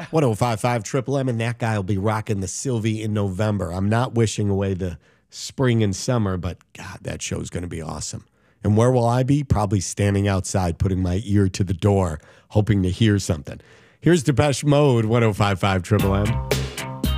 1055 Triple M, and that guy will be rocking the Sylvie in November. I'm not wishing away the spring and summer, but God, that show's going to be awesome. And where will I be? Probably standing outside, putting my ear to the door, hoping to hear something. Here's Depeche Mode, 1055 Triple M.